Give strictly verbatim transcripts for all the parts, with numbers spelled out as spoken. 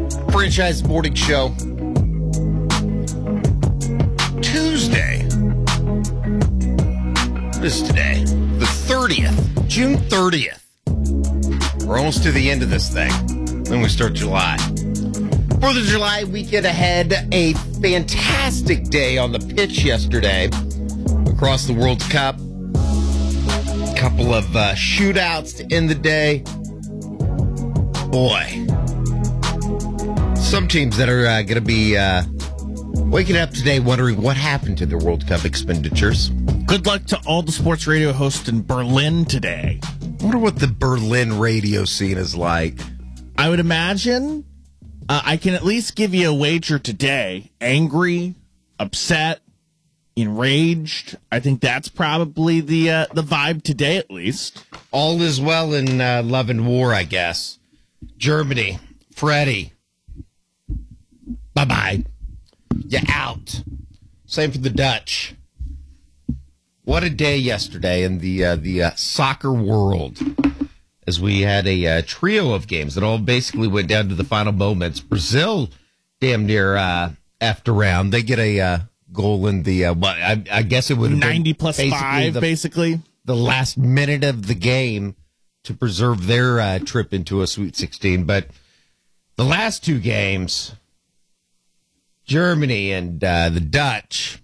Franchise Morning Show. Tuesday. What is today? The thirtieth. June thirtieth. We're almost to the end of this thing. Then we start July. Fourth of July weekend ahead. A fantastic day on the pitch yesterday across the World Cup. A couple of uh, shootouts to end the day. Boy. Some teams that are uh, going to be uh, waking up today wondering what happened to their World Cup expenditures. Good luck to all the sports radio hosts in Berlin today. I wonder what the Berlin radio scene is like. I would imagine uh, I can at least give you a wager today. Angry, upset, enraged. I think that's probably the uh, the vibe today, at least. All is well in uh, love and war, I guess. Germany, Freddie. Bye-bye. You're out. Same for the Dutch. What a day yesterday in the uh, the uh, soccer world, as we had a uh, trio of games that all basically went down to the final moments. Brazil damn near uh, effed around. They get a uh, goal in the, uh, what, I, I guess it would have been ninety plus basically five, the, basically. The last minute of the game to preserve their uh, trip into a Sweet sixteen. But the last two games, Germany and uh, the Dutch,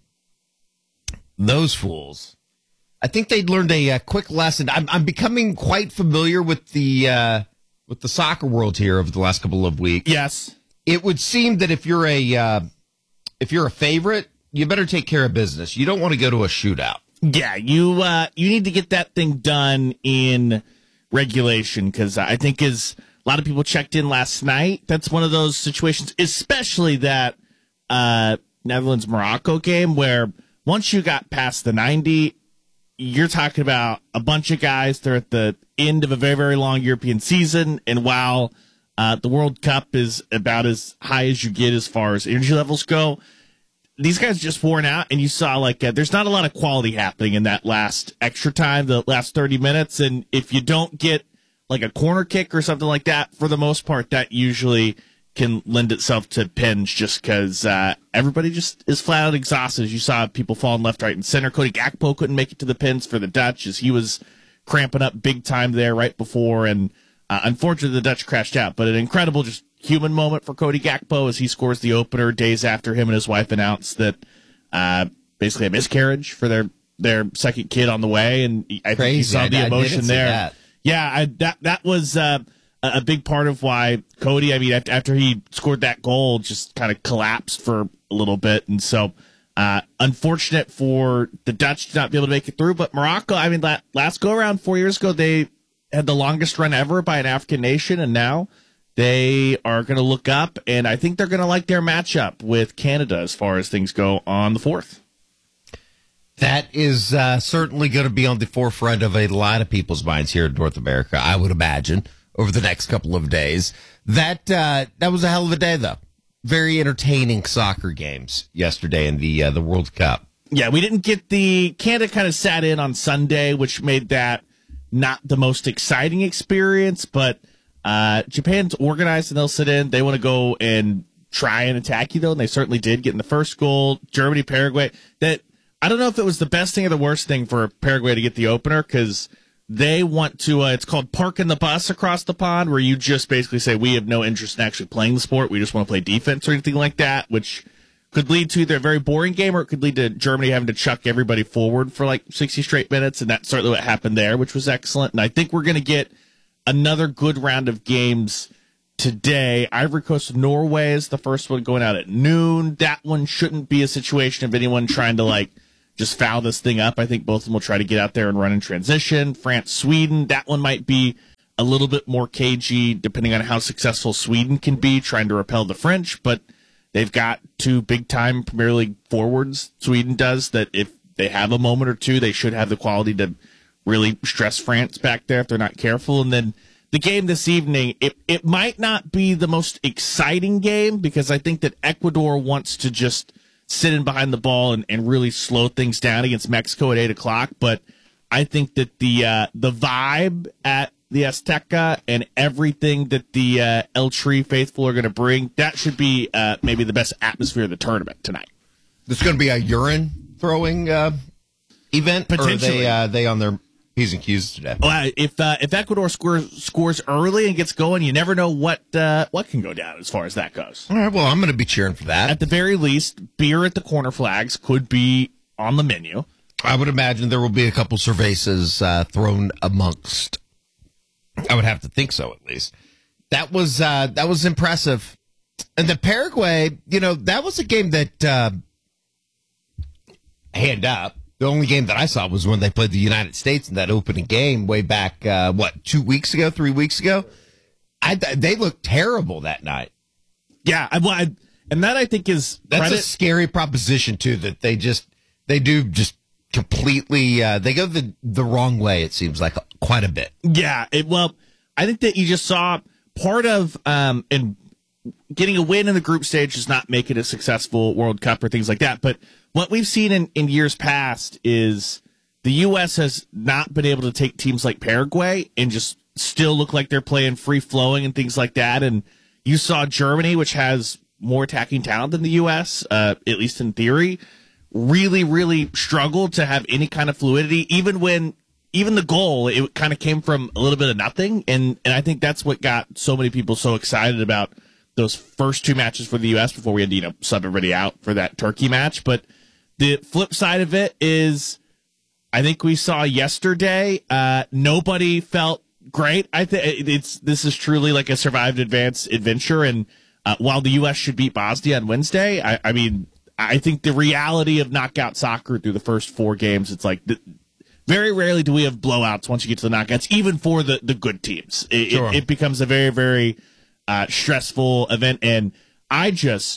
those fools, I think they'd learned a, a quick lesson. I'm, I'm becoming quite familiar with the uh, with the soccer world here over the last couple of weeks. Yes, it would seem that if you're a uh, if you're a favorite, you better take care of business. You don't want to go to a shootout. Yeah, you uh, you need to get that thing done in regulation, because I think as a lot of people checked in last night, that's one of those situations, especially that uh, Netherlands-Morocco game, where once you got past the ninety, you're talking about a bunch of guys. They're at the end of a very, very long European season, and while uh, the World Cup is about as high as you get as far as energy levels go, these guys just worn out, and you saw like uh, there's not a lot of quality happening in that last extra time, the last thirty minutes, and if you don't get like a corner kick or something like that, for the most part, that usually can lend itself to pins, just because uh, everybody just is flat out exhausted. As you saw people falling left, right, and center. Cody Gakpo couldn't make it to the pins for the Dutch, as he was cramping up big time there right before, and uh, unfortunately the Dutch crashed out. But an incredible just human moment for Cody Gakpo as he scores the opener days after him and his wife announced that uh, basically a miscarriage for their, their second kid on the way, and I Crazy. think you saw the I, emotion I there. that. Yeah, I, that that was uh, a big part of why Cody, I mean, after he scored that goal, just kind of collapsed for a little bit. And so, uh, unfortunate for the Dutch to not be able to make it through. But Morocco, I mean, that last go around four years ago, they had the longest run ever by an African nation. And now they are going to look up, and I think they're going to like their matchup with Canada as far as things go on the fourth. That is uh, certainly going to be on the forefront of a lot of people's minds here in North America, I would imagine, over the next couple of days. That uh, that was a hell of a day, though. Very entertaining soccer games yesterday in the uh, the World Cup. Yeah, we didn't get the Canada kind of sat in on Sunday, which made that not the most exciting experience. But uh, Japan's organized and they'll sit in. They want to go and try and attack you, though, and they certainly did, getting the first goal. Germany, Paraguay. That I don't know if it was the best thing or the worst thing for Paraguay to get the opener, because they want to, uh, it's called parking the bus across the pond, where you just basically say, we have no interest in actually playing the sport. We just want to play defense or anything like that, which could lead to either a very boring game or it could lead to Germany having to chuck everybody forward for like sixty straight minutes. And that's certainly what happened there, which was excellent. And I think we're going to get another good round of games today. Ivory Coast, Norway is the first one going out at noon. That one shouldn't be a situation of anyone trying to like just foul this thing up. I think both of them will try to get out there and run in transition. France, Sweden, that one might be a little bit more cagey, depending on how successful Sweden can be trying to repel the French. But they've got two big-time Premier League forwards, Sweden does, that if they have a moment or two, they should have the quality to really stress France back there if they're not careful. And then the game this evening, it, it might not be the most exciting game, because I think that Ecuador wants to just sit in behind the ball and, and really slow things down against Mexico at eight o'clock. But I think that the uh, the vibe at the Azteca and everything that the uh, El Tri faithful are going to bring, that should be uh, maybe the best atmosphere of the tournament tonight. There's going to be a urine throwing uh, event? Potentially. Or are they, uh, they on their P's and Q's today? Well, if uh, if Ecuador scores scores early and gets going, you never know what uh, what can go down as far as that goes. All right, well, I'm going to be cheering for that. At the very least, beer at the corner flags could be on the menu. I would imagine there will be a couple cervezas uh, thrown amongst. I would have to think so, at least. That was uh, that was impressive. And the Paraguay, you know, that was a game that, uh, hand up, the only game that I saw was when they played the United States in that opening game way back, uh, what, two weeks ago, three weeks ago? I, they looked terrible that night. Yeah, I, well, I, and that I think is That's credit. a scary proposition, too, that they just, they do just completely, uh, they go the, the wrong way, it seems like, quite a bit. Yeah, it, well, I think that you just saw part of, um, and getting a win in the group stage does not make it a successful World Cup or things like that. But what we've seen in, in years past is the U S has not been able to take teams like Paraguay and just still look like they're playing free flowing and things like that. And you saw Germany, which has more attacking talent than the U S, uh, at least in theory, really, really struggled to have any kind of fluidity, even when even the goal, it kind of came from a little bit of nothing. And, and I think that's what got so many people so excited about those first two matches for the U S before we had to, you know, sub everybody out for that Turkey match. But the flip side of it is, I think we saw yesterday, uh, nobody felt great. I think it's, this is truly like a survived advance adventure. And, uh, while the U S should beat Bosnia on Wednesday, I, I mean, I think the reality of knockout soccer through the first four games, it's like, th- very rarely do we have blowouts once you get to the knockouts, even for the, the good teams. It, Sure. it, it becomes a very, very, Uh, stressful event, and I just,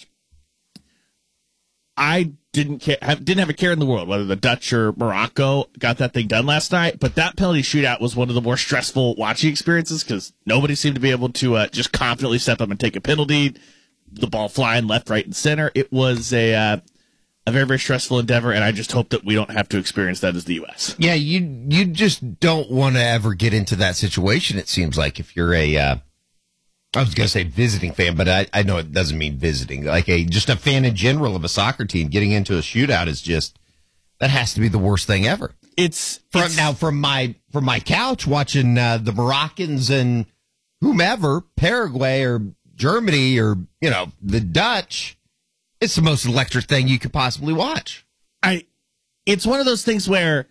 I didn't care, have, didn't have a care in the world whether the Dutch or Morocco got that thing done last night. But that penalty shootout was one of the more stressful watching experiences because nobody seemed to be able to uh, just confidently step up and take a penalty. The ball flying left, right, and center. It was a uh, a very, very stressful endeavor, and I just hope that we don't have to experience that as the U S. Yeah, you you just don't want to ever get into that situation. It seems like if you're a uh, I was going to say visiting fan, but I, I know it doesn't mean visiting. Like a just a fan in general of a soccer team getting into a shootout is just, that has to be the worst thing ever. It's, from, it's now from my from my couch watching uh, the Moroccans and whomever, Paraguay or Germany or you know the Dutch, it's the most electric thing you could possibly watch. I, it's one of those things where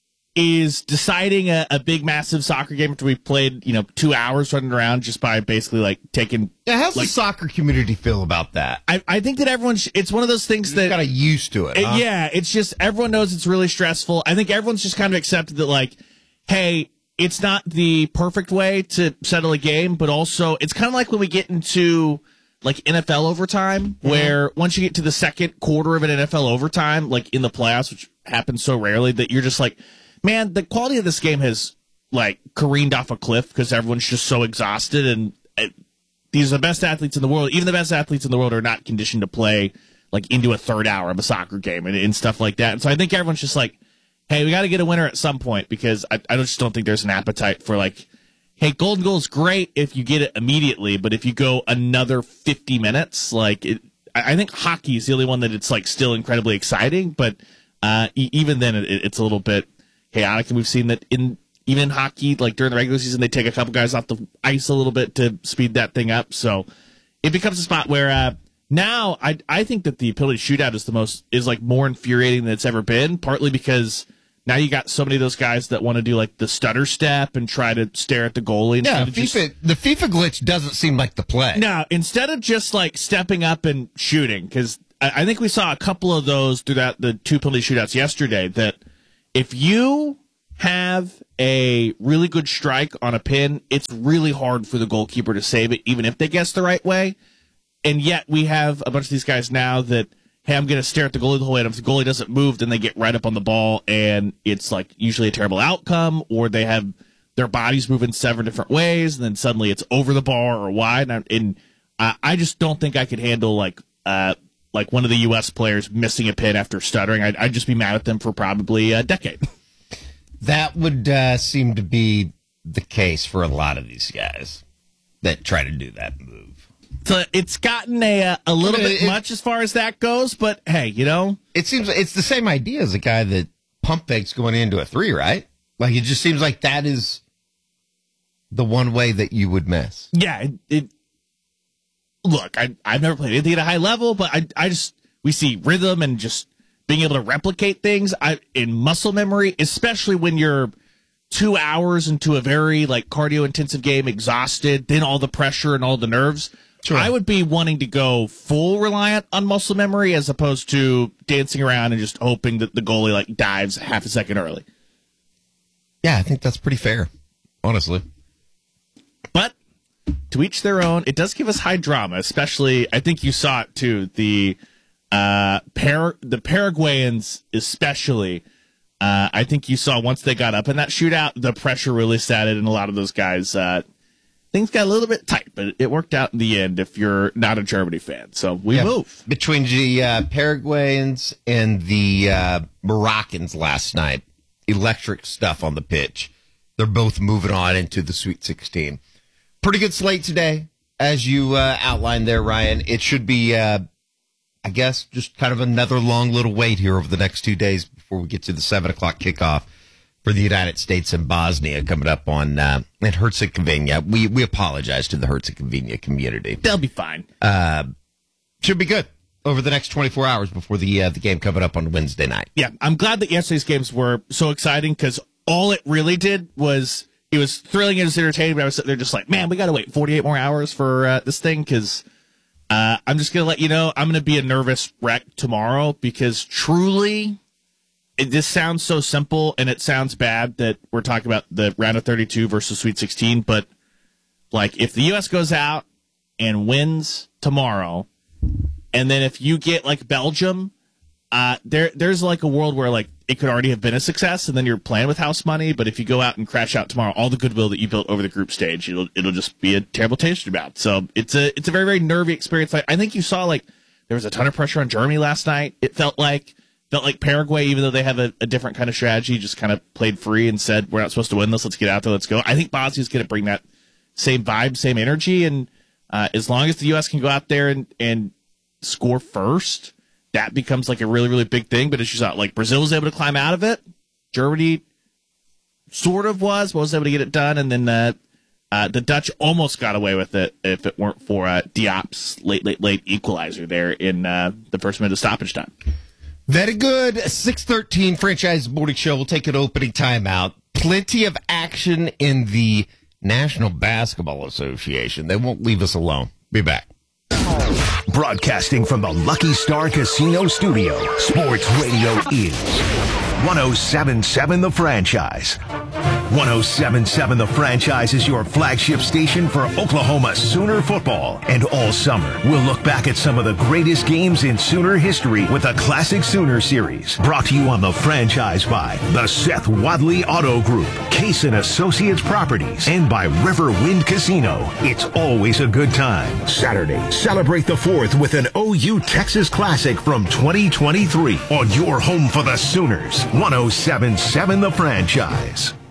is deciding a, a big, massive soccer game after we played, you know, two hours running around just by basically like taking. Yeah, how's like, the soccer community feel about that? I, I think that everyone, sh- it's one of those things You that got to used to it. it Huh? Yeah, it's just everyone knows it's really stressful. I think everyone's just kind of accepted that, like, hey, it's not the perfect way to settle a game, but also it's kind of like when we get into like N F L overtime, mm-hmm. where once you get to the second quarter of an N F L overtime, like in the playoffs, which happens so rarely, that you're just like, man, the quality of this game has like careened off a cliff because everyone's just so exhausted, and uh, these are the best athletes in the world. Even the best athletes in the world are not conditioned to play like into a third hour of a soccer game and, and stuff like that. And so I think everyone's just like, hey, we got to get a winner at some point because I, I just don't think there's an appetite for like, hey, golden goal is great if you get it immediately, but if you go another fifty minutes, like it, I, I think hockey is the only one that it's like still incredibly exciting, but uh, e- even then it, it's a little bit chaotic, and we've seen that in even in hockey, like during the regular season, they take a couple guys off the ice a little bit to speed that thing up. So it becomes a spot where uh, now I I think that the penalty shootout is the most is like more infuriating than it's ever been. Partly because now you got so many of those guys that want to do like the stutter step and try to stare at the goalie. Yeah, FIFA, just, the FIFA glitch doesn't seem like the play. No, instead of just like stepping up and shooting, because I, I think we saw a couple of those throughout the two penalty shootouts yesterday that. If you have a really good strike on a pin, it's really hard for the goalkeeper to save it, even if they guess the right way. And yet we have a bunch of these guys now that, hey, I'm going to stare at the goalie the whole way. And if the goalie doesn't move, then they get right up on the ball, and it's like usually a terrible outcome, or they have their bodies move in seven different ways, and then suddenly it's over the bar or wide. And, and uh, I just don't think I could handle like uh, like one of the U S players missing a pin after stuttering. I'd, I'd just be mad at them for probably a decade. That would uh, seem to be the case for a lot of these guys that try to do that move. So it's gotten a a little I mean, bit it, much as far as that goes, but hey, you know, it seems it's the same idea as a guy that pump fakes going into a three, right? Like it just seems like that is the one way that you would miss. Yeah, it. it look, I I've never played anything at a high level, but I I just we see rhythm and just being able to replicate things I in muscle memory, especially when you're two hours into a very like cardio intensive game, exhausted, then all the pressure and all the nerves. Sure. I would be wanting to go full reliant on muscle memory as opposed to dancing around and just hoping that the goalie like dives half a second early. Yeah, I think that's pretty fair, honestly. But to each their own. It does give us high drama, especially I think you saw it too. The uh, Par- the Paraguayans, especially. Uh, I think you saw once they got up in that shootout, the pressure really sat in, and a lot of those guys. Uh, Things got a little bit tight, but it worked out in the end if you're not a Germany fan. So we yeah, move. Between the uh, Paraguayans and the uh, Moroccans last night, electric stuff on the pitch. They're both moving on into the Sweet sixteen. Pretty good slate today, as you uh, outlined there, Ryan. It should be, uh, I guess, just kind of another long little wait here over the next two days before we get to the seven o'clock kickoff for the United States and Bosnia coming up on uh, in Herzegovina. We we apologize to the Herzegovina community. They'll be fine. Uh, should be good over the next twenty-four hours before the uh, the game coming up on Wednesday night. Yeah, I'm glad that yesterday's games were so exciting because all it really did was it was thrilling and it was entertaining. But I was sitting there just like, man, we got to wait forty-eight more hours for uh, this thing because uh, I'm just gonna let you know I'm gonna be a nervous wreck tomorrow because truly. It just sounds so simple, and it sounds bad that we're talking about the round of thirty-two versus Sweet sixteen, but, like, if the U S goes out and wins tomorrow, and then if you get, like, Belgium, uh, there there's, like, a world where, like, it could already have been a success, and then you're playing with house money, but if you go out and crash out tomorrow, all the goodwill that you built over the group stage, it'll it'll just be a terrible taste about. So it's a, it's a very, very nervy experience. Like, I think you saw, like, there was a ton of pressure on Germany last night. It felt like... Felt like Paraguay, even though they have a, a different kind of strategy, just kind of played free and said, we're not supposed to win this. Let's get out there. Let's go. I think Bosnia's going to bring that same vibe, same energy. And uh, as long as the U S can go out there and, and score first, that becomes like a really, really big thing. But as you saw, like Brazil was able to climb out of it. Germany sort of was, but was able to get it done. And then uh, uh, the Dutch almost got away with it if it weren't for uh, Diop's late, late, late equalizer there in uh, the first minute of stoppage time. Very good. six thirteen Franchise Morning Show. We'll take an opening timeout. Plenty of action in the National Basketball Association. They won't leave us alone. Be back. Broadcasting from the Lucky Star Casino Studio, Sports Radio is one oh seven point seven The Franchise. one oh seven point seven The Franchise is your flagship station for Oklahoma Sooner football. And all summer, we'll look back at some of the greatest games in Sooner history with a Classic Sooner series. Brought to you on The Franchise by the Seth Wadley Auto Group, Case and Associates Properties, and by Riverwind Casino. It's always a good time. Saturday, celebrate the fourth with an O U Texas Classic from twenty twenty-three on your home for the Sooners. one oh seven point seven The Franchise.